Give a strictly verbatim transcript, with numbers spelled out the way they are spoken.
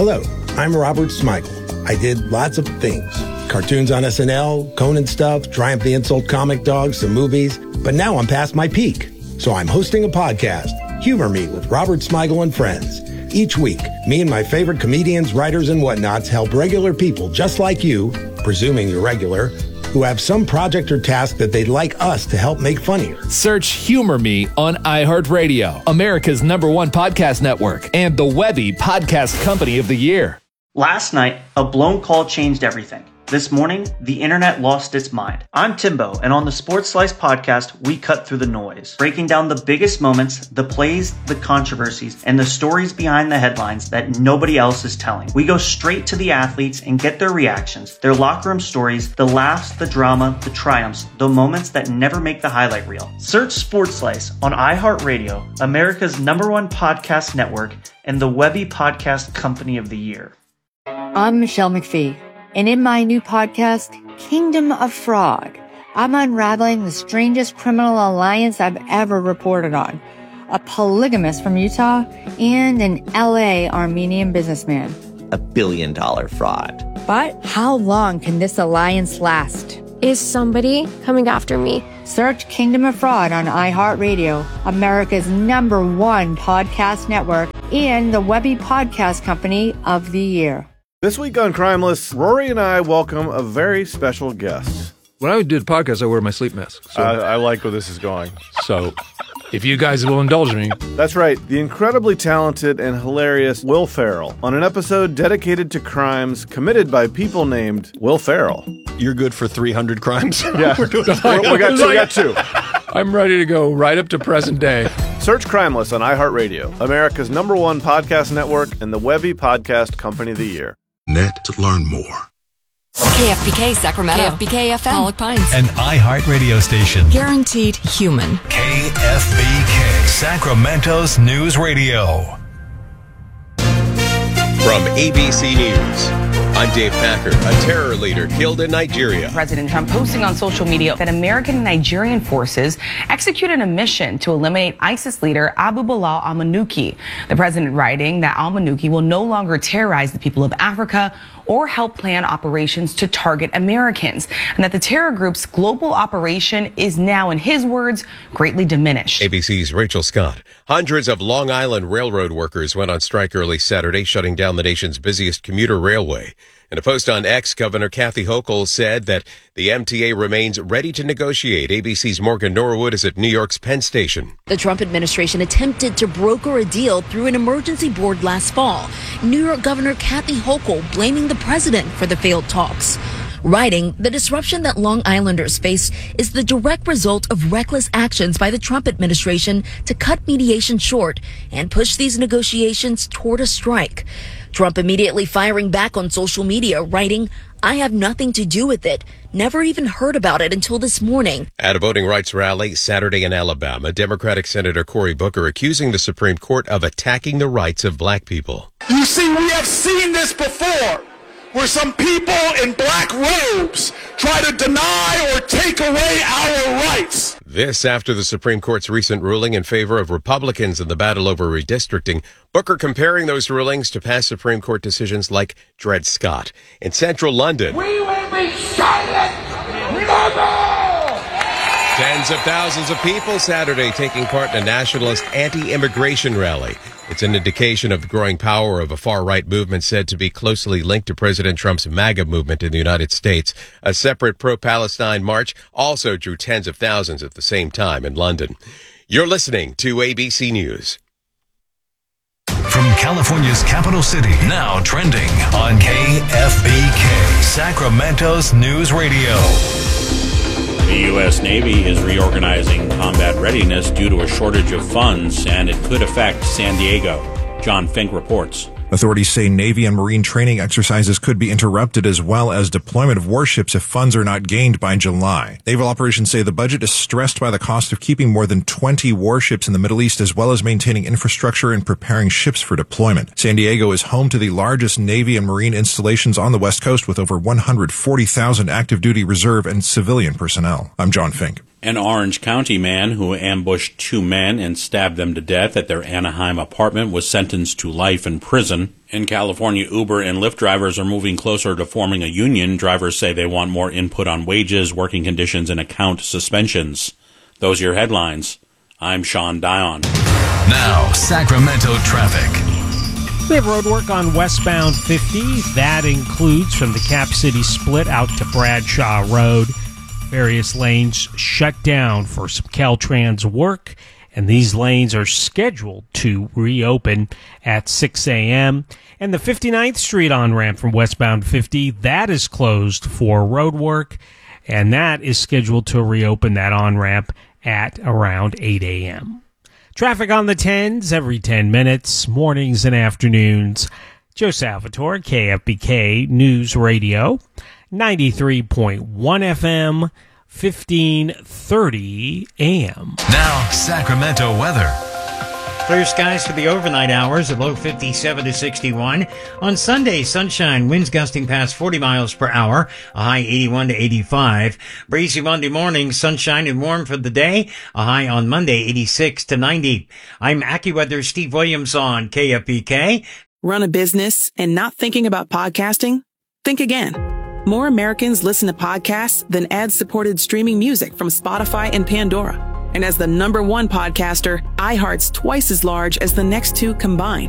Hello, I'm Robert Smigel. I did lots of things. Cartoons on S N L, Conan stuff, Triumph the Insult comic dogs, some movies. But now I'm past my peak. So I'm hosting a podcast, Humor Me with Robert Smigel and Friends. Each week, me and my favorite comedians, writers, and whatnots help regular people just like you, presuming you're regular, who have some project or task that they'd like us to help make funnier. Search Humor Me on iHeartRadio, America's number one podcast network, and the Webby Podcast Company of the Year. Last night, a blown call changed everything. This morning, the internet lost its mind. I'm Timbo, and on the Sports Slice podcast, we cut through the noise, breaking down the biggest moments, the plays, the controversies, and the stories behind the headlines that nobody else is telling. We go straight to the athletes and get their reactions, their locker room stories, the laughs, the drama, the triumphs, the moments that never make the highlight reel. Search Sports Slice on iHeartRadio, America's number one podcast network, and the Webby Podcast Company of the Year. I'm Michelle McPhee. And in my new podcast, Kingdom of Fraud, I'm unraveling the strangest criminal alliance I've ever reported on. A polygamist from Utah and an L A Armenian businessman. A billion dollar fraud. But how long can this alliance last? Is somebody coming after me? Search Kingdom of Fraud on iHeartRadio, America's number one podcast network, and the Webby Podcast Company of the Year. This week on Crimeless, Rory and I welcome a very special guest. When I do the podcast, I wear my sleep mask. So, I, I like where this is going. So, if you guys will indulge me. That's right, the incredibly talented and hilarious Will Ferrell on an episode dedicated to crimes committed by people named Will Ferrell. You're good for three hundred crimes? Yeah, We're doing we got two. We got two. I'm ready to go right up to present day. Search Crimeless on iHeartRadio, America's number one podcast network, and the Webby Podcast Company of the Year. Net to learn more. K F B K Sacramento, K F B K F M, Pollock Pines, an iHeart radio station. Guaranteed human. K F B K, Sacramento's news radio. From A B C News, I'm Dave Packer. A terror leader killed in Nigeria. President Trump posting on social media that American and Nigerian forces executed a mission to eliminate ISIS leader Abu Bilal al-Manuki. The president writing that al-Manuki will no longer terrorize the people of Africa or help plan operations to target Americans, and that the terror group's global operation is now, in his words, greatly diminished. A B C's Rachel Scott. Hundreds of Long Island Railroad workers went on strike early Saturday, shutting down the nation's busiest commuter railway. In a post on X, Governor Kathy Hochul said that the M T A remains ready to negotiate. A B C's Morgan Norwood is at New York's Penn Station. The Trump administration attempted to broker a deal through an emergency board last fall. New York Governor Kathy Hochul blaming the president for the failed talks. Writing, the disruption that Long Islanders face is the direct result of reckless actions by the Trump administration to cut mediation short and push these negotiations toward a strike. Trump immediately firing back on social media, writing, I have nothing to do with it. Never even heard about it until this morning. At a voting rights rally Saturday in Alabama, Democratic Senator Cory Booker accusing the Supreme Court of attacking the rights of black people. You see, we have seen this before, where some people in black robes try to deny or take away our rights. This after the Supreme Court's recent ruling in favor of Republicans in the battle over redistricting. Booker comparing those rulings to past Supreme Court decisions like Dred Scott. In central London, we will be silent never! Tens of thousands of people Saturday taking part in a nationalist anti-immigration rally. It's an indication of the growing power of a far-right movement said to be closely linked to President Trump's MAGA movement in the United States. A separate pro-Palestine march also drew tens of thousands at the same time in London. You're listening to A B C News. From California's capital city, now trending on K F B K, Sacramento's news radio. The U S. Navy is reorganizing combat readiness due to a shortage of funds, and it could affect San Diego. John Fink reports. Authorities say Navy and Marine training exercises could be interrupted, as well as deployment of warships if funds are not gained by July. Naval operations say the budget is stressed by the cost of keeping more than twenty warships in the Middle East, as well as maintaining infrastructure and preparing ships for deployment. San Diego is home to the largest Navy and Marine installations on the West Coast, with over one hundred forty thousand active duty reserve and civilian personnel. I'm John Fink. An Orange County man who ambushed two men and stabbed them to death at their Anaheim apartment was sentenced to life in prison. In California, Uber and Lyft drivers are moving closer to forming a union. Drivers say they want more input on wages, working conditions, and account suspensions. Those are your headlines. I'm Sean Dion. Now, Sacramento traffic. We have road work on westbound fifty. That includes from the Cap City split out to Bradshaw Road. Various lanes shut down for some Caltrans work, and these lanes are scheduled to reopen at six a.m. And the fifty-ninth Street on-ramp from westbound fifty, that is closed for road work, and that is scheduled to reopen that on-ramp at around eight a.m. Traffic on the tens every ten minutes, mornings and afternoons. Joe Salvatore, K F B K News Radio, ninety-three point one F M, fifteen thirty A M. Now, Sacramento weather. Clear skies for the overnight hours, a low fifty-seven to sixty-one. On Sunday, sunshine, winds gusting past forty miles per hour, a high eighty-one to eighty-five. Breezy Monday morning, sunshine and warm for the day, a high on Monday, eighty-six to ninety. I'm AccuWeather's Steve Williams on K F B K. Run a business and not thinking about podcasting? Think again. More Americans listen to podcasts than ad-supported streaming music from Spotify and Pandora. And as the number one podcaster, iHeart's twice as large as the next two combined.